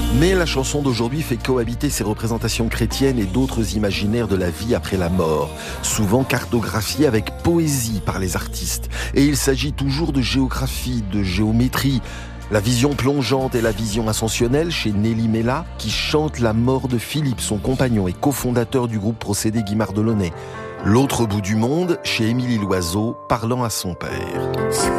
Mais la chanson d'aujourd'hui fait cohabiter ces représentations chrétiennes et d'autres imaginaires de la vie après la mort, souvent cartographiés avec poésie par les artistes. Et il s'agit toujours de géographie, de géométrie. La vision plongeante et la vision ascensionnelle chez Nelly Mella, qui chante la mort de Philippe, son compagnon et cofondateur du groupe Procédé Guimard Delaunay. L'autre bout du monde, chez Émilie Loiseau, parlant à son père.